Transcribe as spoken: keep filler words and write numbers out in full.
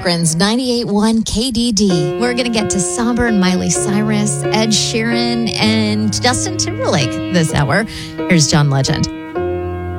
Akron's ninety-eight point one K D D. We're going to get to somber and Miley Cyrus, Ed Sheeran, and Justin Timberlake this hour. Here's John Legend.